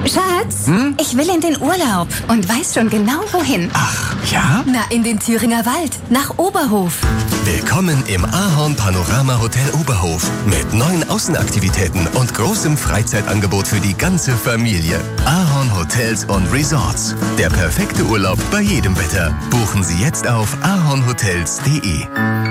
Schatz, ich will in den Urlaub und weiß schon genau wohin. Ach, ja? Na, in den Thüringer Wald, nach Oberhof. Willkommen im Ahorn Panorama Hotel Oberhof mit 9 Außenaktivitäten und großem Freizeitangebot für die ganze Familie. Ahorn Hotels und Resorts. Der perfekte Urlaub bei jedem Wetter. Buchen Sie jetzt auf ahornhotels.de.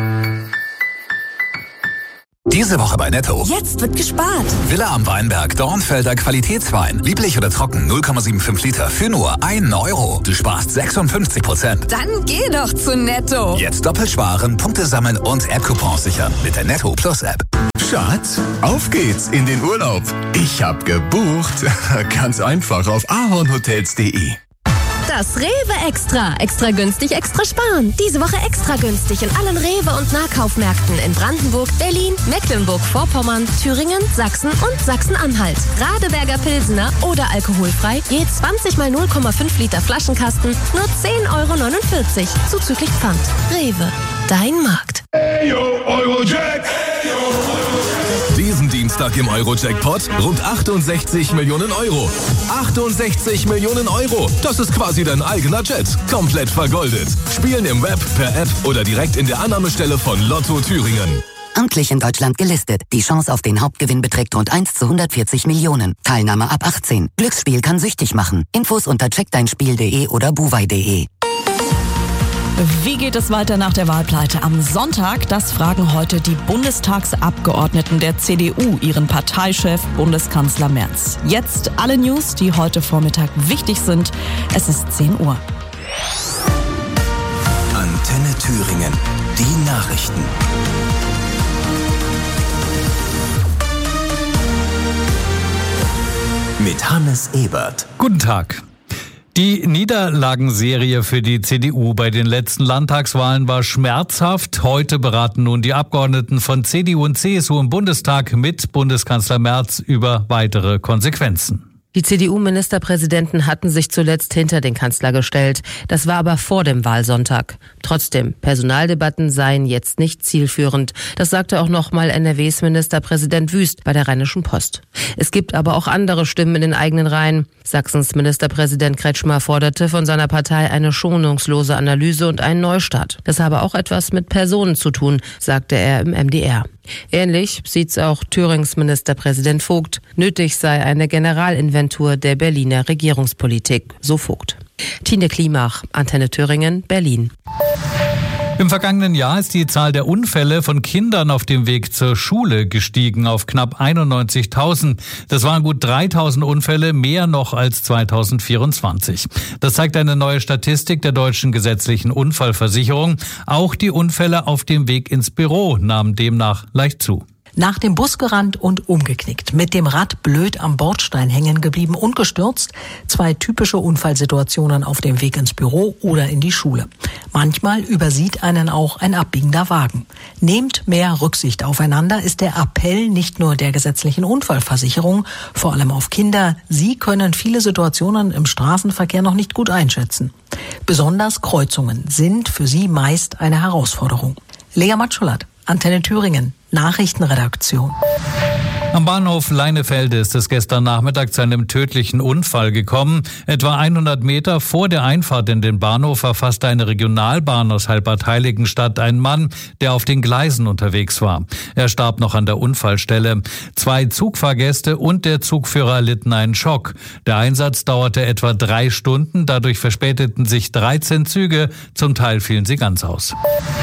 Diese Woche bei Netto. Jetzt wird gespart. Villa am Weinberg, Dornfelder Qualitätswein. Lieblich oder trocken, 0,75 Liter für nur 1 Euro. Du sparst 56%. Dann geh doch zu Netto. Jetzt doppelt sparen, Punkte sammeln und App-Coupons sichern mit der Netto Plus App. Schatz, auf geht's in den Urlaub. Ich hab gebucht. Ganz einfach auf ahornhotels.de. Das Rewe Extra. Extra günstig, extra sparen. Diese Woche extra günstig in allen Rewe- und Nahkaufmärkten in Brandenburg, Berlin, Mecklenburg-Vorpommern, Thüringen, Sachsen und Sachsen-Anhalt. Radeberger Pilsener oder alkoholfrei, je 20 mal 0,5 Liter Flaschenkasten, nur 10,49 €. Zuzüglich Pfand. Rewe. Dein Markt. Hey, Eurojack! Diesen Dienstag im Eurojackpot rund 68 Millionen Euro. 68 Millionen Euro. Das ist quasi dein eigener Jet. Komplett vergoldet. Spielen im Web, per App oder direkt in der Annahmestelle von Lotto Thüringen. Amtlich in Deutschland gelistet. Die Chance auf den Hauptgewinn beträgt rund 1 zu 140 Millionen. Teilnahme ab 18. Glücksspiel kann süchtig machen. Infos unter checkdeinspiel.de oder buwei.de. Wie geht es weiter nach der Wahlpleite am Sonntag? Das fragen heute die Bundestagsabgeordneten der CDU ihren Parteichef Bundeskanzler Merz. Jetzt alle News, die heute Vormittag wichtig sind. Es ist 10 Uhr. Antenne Thüringen. Die Nachrichten. Mit Hannes Ebert. Guten Tag. Die Niederlagenserie für die CDU bei den letzten Landtagswahlen war schmerzhaft. Heute beraten nun die Abgeordneten von CDU und CSU im Bundestag mit Bundeskanzler Merz über weitere Konsequenzen. Die CDU-Ministerpräsidenten hatten sich zuletzt hinter den Kanzler gestellt. Das war aber vor dem Wahlsonntag. Trotzdem, Personaldebatten seien jetzt nicht zielführend. Das sagte auch nochmal NRWs Ministerpräsident Wüst bei der Rheinischen Post. Es gibt aber auch andere Stimmen in den eigenen Reihen. Sachsens Ministerpräsident Kretschmer forderte von seiner Partei eine schonungslose Analyse und einen Neustart. Das habe auch etwas mit Personen zu tun, sagte er im MDR. Ähnlich sieht's auch Thürings Ministerpräsident Vogt. Nötig sei eine Generalinventur der Berliner Regierungspolitik, so Vogt. Tine Klimach, Antenne Thüringen, Berlin. Im vergangenen Jahr ist die Zahl der Unfälle von Kindern auf dem Weg zur Schule gestiegen auf knapp 91.000. Das waren gut 3.000 Unfälle, mehr noch als 2024. Das zeigt eine neue Statistik der Deutschen Gesetzlichen Unfallversicherung. Auch die Unfälle auf dem Weg ins Büro nahmen demnach leicht zu. Nach dem Bus gerannt und umgeknickt, mit dem Rad blöd am Bordstein hängen geblieben und gestürzt. 2 typische Unfallsituationen auf dem Weg ins Büro oder in die Schule. Manchmal übersieht einen auch ein abbiegender Wagen. Nehmt mehr Rücksicht aufeinander, ist der Appell nicht nur der gesetzlichen Unfallversicherung, vor allem auf Kinder. Sie können viele Situationen im Straßenverkehr noch nicht gut einschätzen. Besonders Kreuzungen sind für sie meist eine Herausforderung. Lea Matschulat, Antenne Thüringen, Nachrichtenredaktion. Am Bahnhof Leinefelde ist es gestern Nachmittag zu einem tödlichen Unfall gekommen. Etwa 100 Meter vor der Einfahrt in den Bahnhof verfasste eine Regionalbahn aus Halbertheiligenstadt einen Mann, der auf den Gleisen unterwegs war. Er starb noch an der Unfallstelle. 2 Zugfahrgäste und der Zugführer erlitten einen Schock. Der Einsatz dauerte etwa 3 Stunden. Dadurch verspäteten sich 13 Züge. Zum Teil fielen sie ganz aus.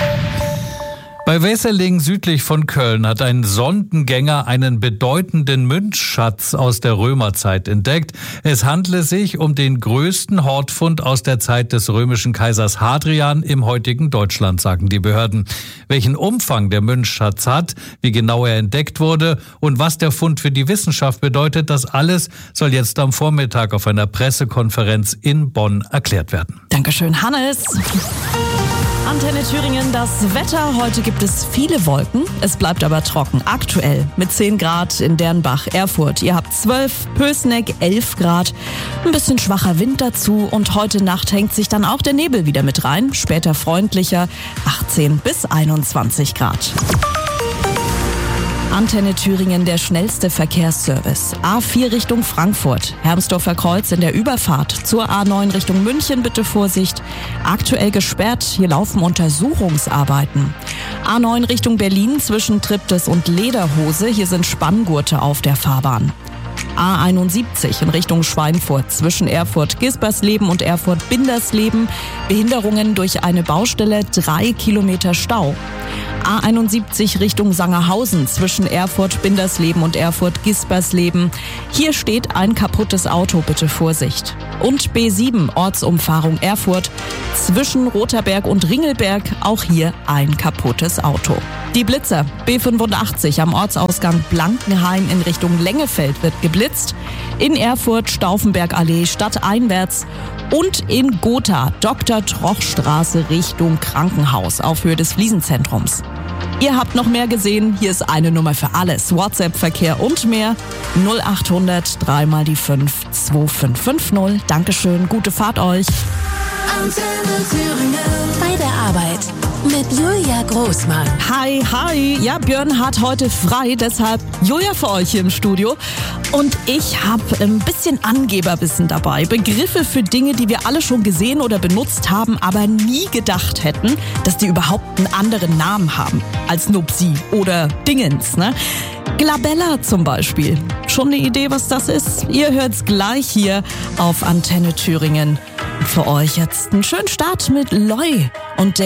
Bei Wesseling südlich von Köln hat ein Sondengänger einen bedeutenden Münzschatz aus der Römerzeit entdeckt. Es handle sich um den größten Hortfund aus der Zeit des römischen Kaisers Hadrian im heutigen Deutschland, sagen die Behörden. Welchen Umfang der Münzschatz hat, wie genau er entdeckt wurde und was der Fund für die Wissenschaft bedeutet, das alles soll jetzt am Vormittag auf einer Pressekonferenz in Bonn erklärt werden. Dankeschön, Hannes. Antenne Thüringen, das Wetter. Heute gibt es viele Wolken. Es bleibt aber trocken. Aktuell mit 10 Grad in Dernbach, Erfurt. Ihr habt 12, Pößneck 11 Grad. Ein bisschen schwacher Wind dazu. Und heute Nacht hängt sich dann auch der Nebel wieder mit rein. Später freundlicher, 18 bis 21 Grad. Antenne Thüringen, der schnellste Verkehrsservice. A4 Richtung Frankfurt. Hermsdorfer Kreuz in der Überfahrt. Zur A9 Richtung München bitte Vorsicht. Aktuell gesperrt, hier laufen Untersuchungsarbeiten. A9 Richtung Berlin zwischen Triptis und Lederhose. Hier sind Spanngurte auf der Fahrbahn. A71 in Richtung Schweinfurt zwischen Erfurt-Gispersleben und Erfurt-Bindersleben. Behinderungen durch eine Baustelle, 3 Kilometer Stau. A71 Richtung Sangerhausen zwischen Erfurt-Bindersleben und Erfurt-Gispersleben. Hier steht ein kaputtes Auto, bitte Vorsicht. Und B7 Ortsumfahrung Erfurt zwischen Rotherberg und Ringelberg, auch hier ein kaputtes Auto. Die Blitzer, B85 am Ortsausgang Blankenhain in Richtung Lengefeld wird geblitzt. In Erfurt Stauffenbergallee stadteinwärts und in Gotha Dr.-Troch-Straße Richtung Krankenhaus auf Höhe des Fliesenzentrums. Ihr habt noch mehr gesehen, hier ist eine Nummer für alles. WhatsApp-Verkehr und mehr 0800 3 mal die 5 2550. Dankeschön, gute Fahrt euch. Bei der Arbeit mit Julia Großmann. Hi. Ja, Björn hat heute frei, deshalb Julia für euch hier im Studio. Und ich habe ein bisschen Angeberwissen dabei. Begriffe für Dinge, die wir alle schon gesehen oder benutzt haben, aber nie gedacht hätten, dass die überhaupt einen anderen Namen haben als Nupsi oder Dingens, ne? Glabella zum Beispiel. Schon eine Idee, was das ist? Ihr hört's gleich hier auf Antenne Thüringen. Für euch jetzt einen schönen Start mit Loi und